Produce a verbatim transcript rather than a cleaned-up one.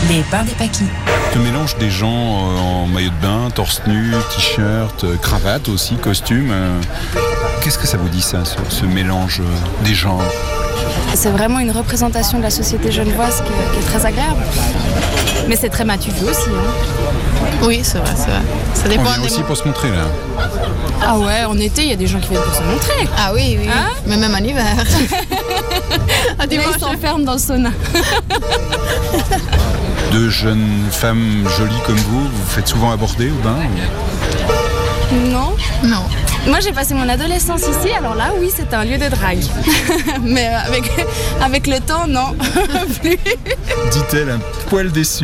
Les bains des Paquis. Ce mélange des gens euh, en maillot de bain, torse nu, t-shirt, euh, cravate aussi, costume. euh, Qu'est-ce que ça vous dit ça, ce, ce mélange euh, des genres? C'est vraiment une représentation de la société genevoise qui est, qui est très agréable. Mais c'est très matu-vu aussi. Hein. Oui, c'est vrai, c'est vrai. Ça On dépend vient des aussi mots. pour se montrer là. Ah ouais, en été, il y a des gens qui viennent pour se montrer. Ah oui, oui. Hein Mais même en hiver. Ah, Là, dimanche. ils s'enferment dans le sauna. Deux jeunes femmes jolies comme vous, vous vous faites souvent aborder au bain? Non. Non. Moi, j'ai passé mon adolescence ici, alors là, oui, c'est un lieu de drague. Mais avec, avec le temps, non. Plus. Dit-elle un poil déçue.